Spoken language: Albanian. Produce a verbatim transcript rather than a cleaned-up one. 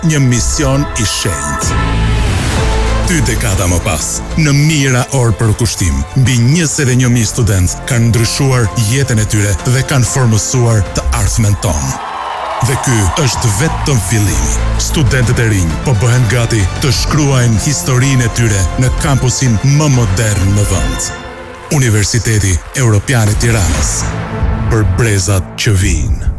një mision i shenjtë. Dy dekada më pas, në mijëra orë për kushtim, mbi njëzet e një mijë studentë kanë ndryshuar jetën e tyre dhe kanë formësuar të ardhmen tonë. Dhe ky është vetëm fillimi. Studentët e rinj po bëhen gati të shkruajnë historinë e tyre në kampusin më modern në vend. Universiteti Evropian i Tiranës. Për brezat që vijnë.